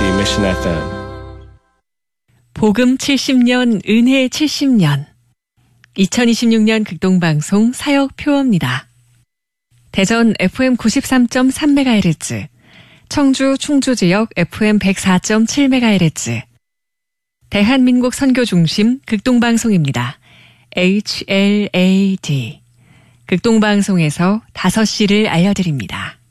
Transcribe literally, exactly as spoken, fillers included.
Mission 에프엠. 복음 칠십 년, 은혜 칠십 년. 이천이십육 년 극동방송 사역표어입니다. 대전 에프엠 구십삼 점 삼 메가헤르츠, 청주 충주지역 에프엠 백사 점 칠 메가헤르츠, 대한민국 선교중심 극동방송입니다. 에이치엘에이디. 극동방송에서 다섯 시를 알려드립니다.